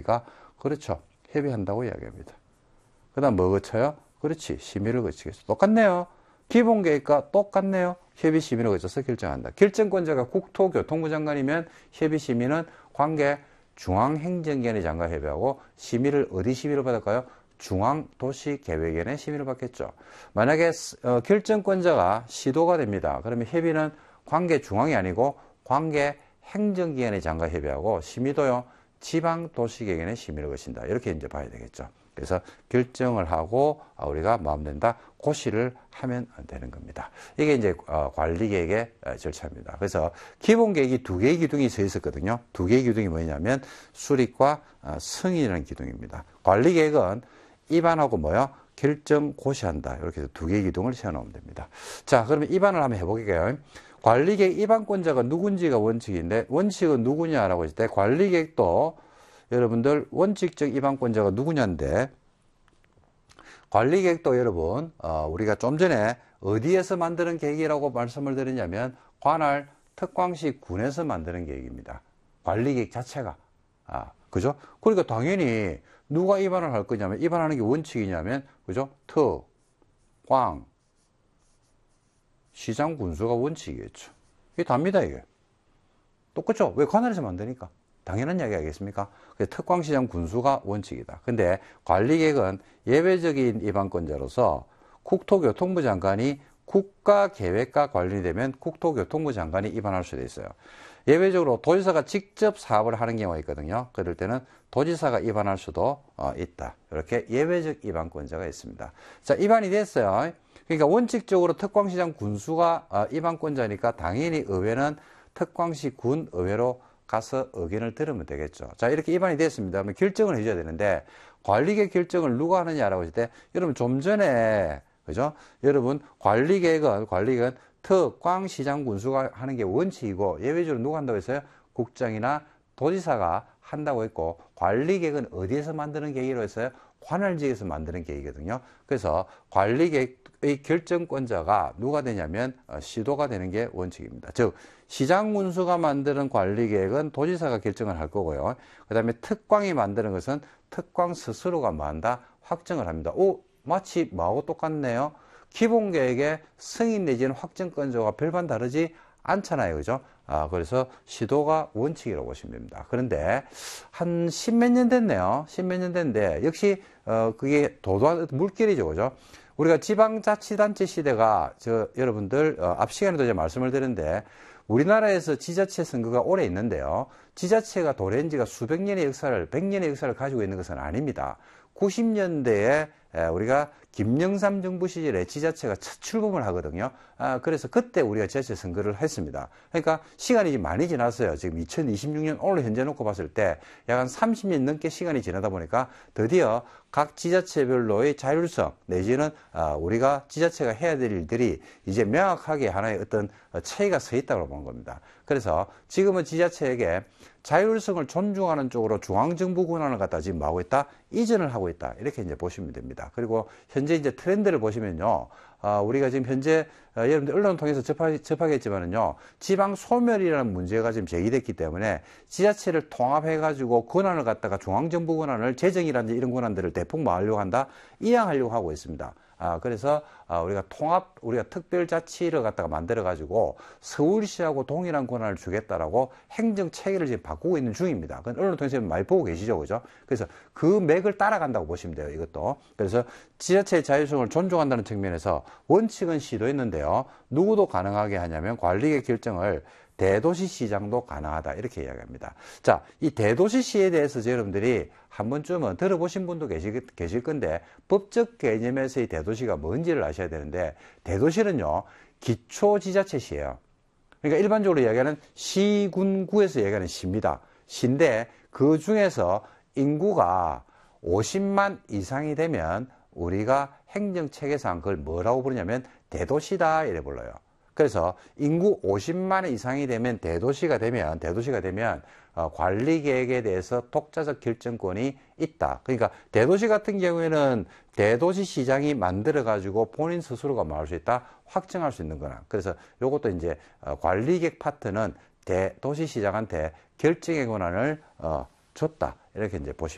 합니까? 그렇죠. 협의한다고 이야기합니다. 그 다음 뭐 거쳐요? 그렇지. 심의를 거치겠죠. 똑같네요. 기본계획과 똑같네요. 협의 심의를 거쳐서 결정한다. 결정권자가 국토교통부 장관이면 협의 심의는 관계 중앙행정기관의 장관 협의하고 심의를 어디 심의를 받을까요? 중앙도시계획위원회 심의를 받겠죠. 만약에 결정권자가 시도가 됩니다. 그러면 협의는 관계 중앙이 아니고 관계 행정기관의 장관 협의하고 심의도요. 지방도시계획위원회 심의를 거친다. 이렇게 이제 봐야 되겠죠. 그래서 결정을 하고 우리가 마음된다. 고시를 하면 되는 겁니다. 이게 이제 관리계획의 절차입니다. 그래서 기본계획이 두 개의 기둥이 서 있었거든요. 두 개의 기둥이 뭐냐면 수립과 승인이라는 기둥입니다. 관리계획은 입안하고 뭐요? 결정 고시한다. 이렇게 해서 두 개의 기둥을 세워놓으면 됩니다. 자, 그러면 입안을 한번 해볼게요. 관리계획 입안권자가 누군지가 원칙인데 원칙은 누구냐라고 했을 때 관리계획도 여러분들 원칙적 입안권자가 누구냐인데 관리계획도 여러분 우리가 좀 전에 어디에서 만드는 계획이라고 말씀을 드렸냐면 관할 특광시 군에서 만드는 계획입니다. 관리계획 자체가 그죠? 그러니까 당연히 누가 입안을 할 거냐면 입안하는 게 원칙이냐면 그죠? 특, 광, 시장, 군수가 원칙이겠죠. 이게 답니다 이게. 똑같죠? 왜 관할에서 만드니까. 당연한 이야기 아니겠습니까? 특광시장 군수가 원칙이다. 근데 관리계획은 예외적인 입안권자로서 국토교통부 장관이 국가계획과 관련되면 국토교통부 장관이 입안할 수도 있어요. 예외적으로 도지사가 직접 사업을 하는 경우가 있거든요. 그럴 때는 도지사가 입안할 수도 있다. 이렇게 예외적 입안권자가 있습니다. 자, 입안이 됐어요. 그러니까 원칙적으로 특광시장 군수가 입안권자니까 당연히 의회는 특광시 군 의회로 가서 의견을 들으면 되겠죠. 자, 이렇게 입안이 됐습니다. 그러면 결정을 해줘야 되는데 관리계획 결정을 누가 하느냐라고 했을 때 여러분 좀 전에 그죠? 여러분 관리계획은 특광시장 군수가 하는 게 원칙이고 예외적으로 누가 한다고 했어요? 국장이나 도지사가 한다고 했고 관리계획은 어디에서 만드는 계획이라고 했어요? 관할지에서 만드는 계획이거든요. 그래서 관리계획의 결정권자가 누가 되냐면 시도가 되는 게 원칙입니다. 즉 시장군수가 만드는 관리계획은 도지사가 결정을 할 거고요. 그 다음에 특광이 만드는 것은 특광 스스로가 만다 확정을 합니다. 오, 마치 뭐하고 똑같네요. 기본계획의 승인 내지는 확정권자가 별반 다르지 않잖아요. 그죠? 그래서 시도가 원칙이라고 보시면 됩니다. 그런데 한 십몇 년 됐네요. 십몇 년 됐는데 역시 그게 도도한 물결이죠. 그죠? 우리가 지방자치단체 시대가 여러분들 앞 시간에도 이제 말씀을 드렸는데 우리나라에서 지자체 선거가 오래 있는데요. 지자체가 도래한 지가 수백 년의 역사를, 100년의 역사를 가지고 있는 것은 아닙니다. 90년대에 우리가 김영삼 정부 시절에 지자체가 첫 출범을 하거든요. 그래서 그때 우리가 지자체 선거를 했습니다. 그러니까 시간이 많이 지났어요. 지금 2026년 오늘 현재 놓고 봤을 때 약 한 30년 넘게 시간이 지나다 보니까 드디어 각 지자체별로의 자율성 내지는 우리가 지자체가 해야 될 일들이 이제 명확하게 하나의 어떤 차이가 서 있다고 보는 겁니다. 그래서 지금은 지자체에게 자율성을 존중하는 쪽으로 중앙정부 권한을 갖다 지금 하고 있다? 이전을 하고 있다. 이렇게 이제 보시면 됩니다. 그리고 현재 이제 트렌드를 보시면요. 우리가 지금 현재 여러분들 언론을 통해서 접하겠지만은요. 지방 소멸이라는 문제가 지금 제기됐기 때문에 지자체를 통합해가지고 권한을 갖다가 중앙정부 권한을 재정이라든지 이런 권한들을 대폭 모으려고 한다? 이양하려고 하고 있습니다. 그래서 우리가 우리가 특별자치를 갖다가 만들어가지고 서울시하고 동일한 권한을 주겠다라고 행정 체계를 지금 바꾸고 있는 중입니다. 그건 언론 통해서 많이 보고 계시죠, 그죠? 그래서 그 맥을 따라간다고 보시면 돼요, 이것도. 그래서 지자체의 자율성을 존중한다는 측면에서 원칙은 시도했는데요. 누구도 가능하게 하냐면 관리계 결정을 대도시시장도 가능하다 이렇게 이야기합니다. 자, 이 대도시시에 대해서 여러분들이 한 번쯤은 들어보신 분도 계실 건데 법적 개념에서의 대도시가 뭔지를 아셔야 되는데 대도시는요 기초지자체시예요. 그러니까 일반적으로 이야기하는 시군구에서 얘기하는 시입니다. 시인데 그 중에서 인구가 50만 이상이 되면 우리가 행정체계상 그걸 뭐라고 부르냐면 대도시다 이래 불러요. 그래서 인구 50만 이상이 되면 대도시가 되면 관리계획에 대해서 독자적 결정권이 있다. 그러니까 대도시 같은 경우에는 대도시시장이 만들어가지고 본인 스스로가 뭐 할 수 있다? 확정할 수 있는 거나. 그래서 요것도 이제 관리계획 파트는 대도시시장한테 결정의 권한을 줬다. 이렇게 이제 보시면